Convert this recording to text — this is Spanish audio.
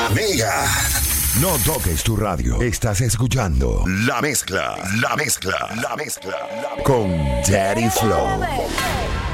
La Mega. No toques tu radio. Estás escuchando La mezcla. Con Daddy Flow.